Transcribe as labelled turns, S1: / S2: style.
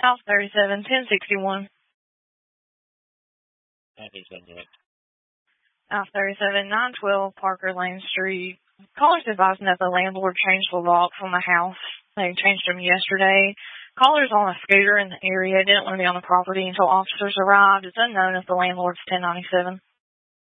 S1: South 37, 1061. South 37, 912 Parker Lane Street. Callers advising that the landlord changed the locks on the house. They changed them yesterday. Caller's on a scooter in the area. Didn't want to be on the property until officers arrived. It's unknown if the landlord's 1097.